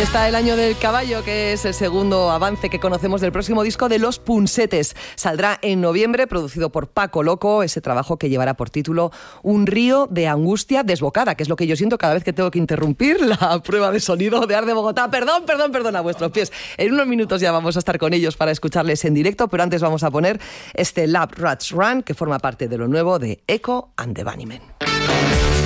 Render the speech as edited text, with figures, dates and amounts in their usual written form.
está El año del caballo, que es el segundo avance que conocemos del próximo disco de Los Punsetes. Saldrá en noviembre, producido por Paco Loco, ese trabajo que llevará por título Un río de angustia desbocada, que es lo que yo siento cada vez que tengo que interrumpir la prueba de sonido de Arde Bogotá. Perdón, a vuestros pies. En unos minutos ya vamos a estar con ellos para escucharles en directo, pero antes vamos a poner este Lab Rats Run, que forma parte de lo nuevo de Echo and the Bunnymen.